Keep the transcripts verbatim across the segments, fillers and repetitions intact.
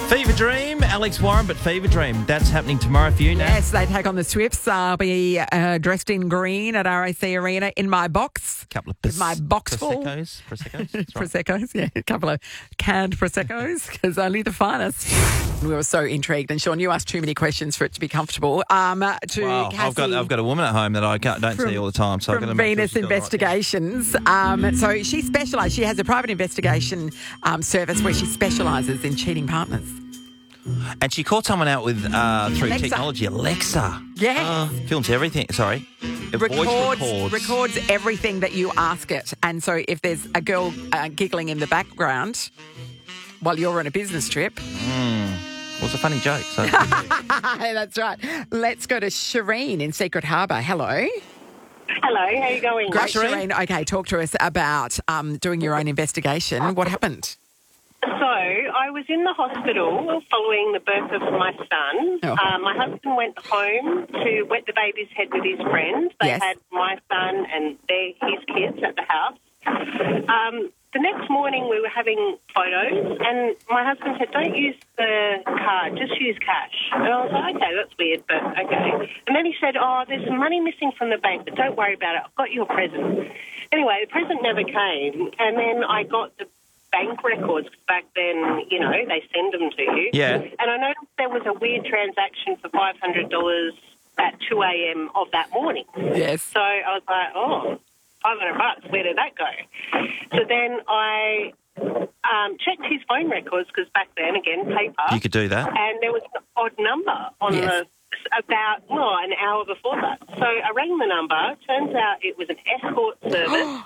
Fever Dream, Alex Warren, but Fever Dream, that's happening tomorrow for you now. Yes, they take on the Swifts. I'll be uh, dressed in green at R A C Arena in my box. Couple of With my box full. Prosecco's. Prosecco's. That's right. Prosecco's, yeah, a couple of canned Prosecco's, because only the finest. We were so intrigued, and Sean, you asked too many questions for it to be comfortable. Um, uh, to Wow, Cassie I've got I've got a woman at home that I can't, don't from- see all the time, so I've got from to make Venus sure she's got the right- Investigations. Um, so she specialises. She has a private investigation um, service where she specialises in cheating partners. And she caught someone out with uh, through Alexa. technology, Alexa. Yes. Uh, films everything. Sorry, It voice Records, records. records everything that you ask it. And so if there's a girl uh, giggling in the background while you're on a business trip. It was a funny joke. So That's right. Let's go to Shireen in Secret Harbour. Hello. Hello, how you going? Great, Shireen. Shireen. Okay, talk to us about um, doing your own investigation. What happened? So, I was in the hospital following the birth of my son. Oh. Uh, my husband went home to wet the baby's head with his friends. They Yes. had my son and their, his kids at the house. Um, the next morning, we were having photos, and my husband said, don't use the card, just use cash. And I was like, okay, that's weird, but okay. And then he said, oh, there's some money missing from the bank, but don't worry about it. I've got your present. Anyway, the present never came, and then I got the bank records. Back then, you know, they send them to you. Yeah. And I noticed there was a weird transaction for five hundred dollars at two a.m. of that morning. Yes. So I was like, oh, five hundred bucks, where did that go? So then I um, checked his phone records, because back then, again, paper. you could do that. And there was an odd number on Yes. the about, well, an hour before that. So I rang the number. Turns out it was an escort service.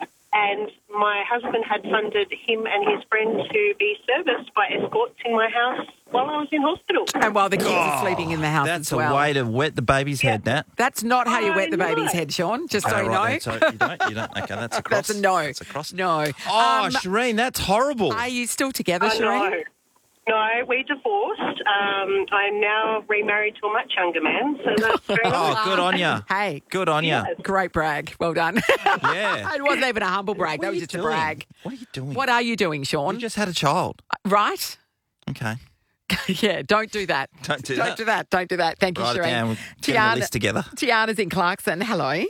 And my husband had funded him and his friend to be serviced by escorts in my house while I was in hospital. And while the kids are sleeping in the house That's as well. a way to wet the baby's head, Nat. That's not how you Oh, wet the baby's no. head, Sean, just so Oh, you right, know. then. So you don't. You don't. Okay, that's a cross. That's a no. That's a cross. No. Oh, Um, Shireen, that's horrible. are you still together, I Shireen? know. No, we divorced. Um, I'm now remarried to a much younger man, so that's very Oh, good on ya. Hey, Good on ya. Yes. great brag. Well done. Yeah. It wasn't even a humble brag. What that are was you just a doing? brag. What are you doing? What are you doing, You Sean? just had a child. Right? Okay. Yeah, don't do that. Don't do Don't that. do that. Don't do that. Thank you, Write it Shireen. down. We'll get the list together. Tiana's in Clarkson. Hello.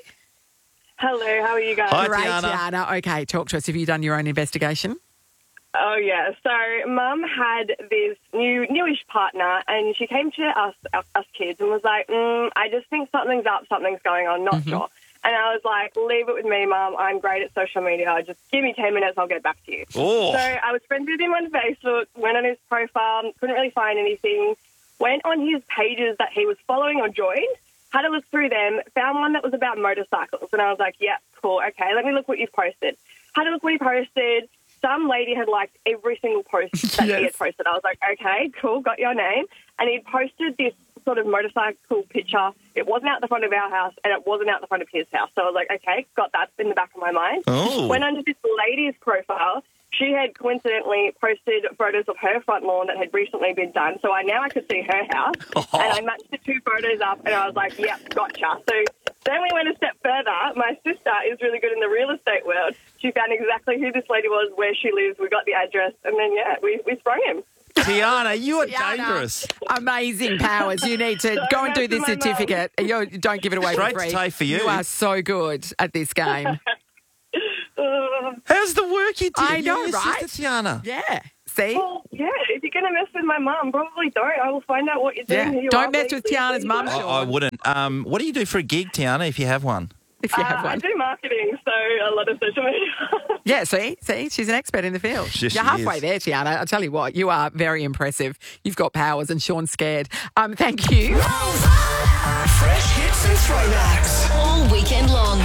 Hello, how are you guys? Hi, Great, Tiana. Tiana. Okay, talk to us. Have you done your own investigation? Oh, yeah. So, Mum had this new newish partner, and she came to us, us, us kids, and was like, mm, I just think something's up, something's going on, not sure. And I was like, leave it with me, Mum. I'm great at social media. Just give me ten minutes, I'll get back to you. Oh. So I was friends with him on Facebook, went on his profile, couldn't really find anything, went on his pages that he was following or joined, had a look through them, found one that was about motorcycles. And I was like, yeah, cool, okay, let me look what you've posted. Had a look what he posted. Some lady had liked every single post that Yes. he had posted. I was like, okay, cool, got your name. And he'd posted this sort of motorcycle picture. It wasn't out the front of our house, and it wasn't out the front of his house. So I was like, okay, got that in the back of my mind. Oh. Went onto this lady's profile. She had coincidentally posted photos of her front lawn that had recently been done. So I now I could see her house. Oh. And I matched the two photos up, and I was like, yep, gotcha. So then we went a step further. My sister is really good in the real estate world. She found exactly who this lady was, where she lives. We got the address, and then, yeah, we, we sprung him. Tiana, you are Tiana, dangerous. Amazing powers. You need to So go and do nice this of my mum. certificate. You don't give it away Straight for to free. tape for you. You are so good at this game. Uh, How's the work you did? I You know, and your right? sister, Tiana. Yeah. See? well, yeah, if you're going to mess with my mum, probably don't. I will find out what you're doing. Yeah. Who you Don't are, mess with legally, Tiana's who mum, you I, are. Sure. I wouldn't. Um, what do you do for a gig, Tiana, if you have one? If you Uh, have I one. do marketing, so a lot of social media. Yeah, see? See? She's an expert in the field. Yes, she You're halfway is. there, Tiana. I'll tell you what, you are very impressive. You've got powers and Sean's scared. Um, thank you. Fresh hits and throwbacks. All weekend long.